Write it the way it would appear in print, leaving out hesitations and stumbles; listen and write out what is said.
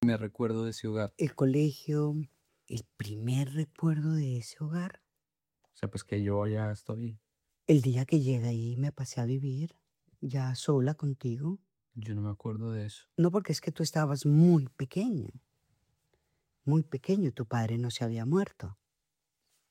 primer recuerdo de ese hogar? El colegio, el primer recuerdo de ese hogar, O sea, pues que yo ya estoy, el día que llegué ahí me pasé a vivir, ya sola contigo. yo no me acuerdo de eso. No, porque es que tú estabas muy pequeño, tu padre no se había muerto.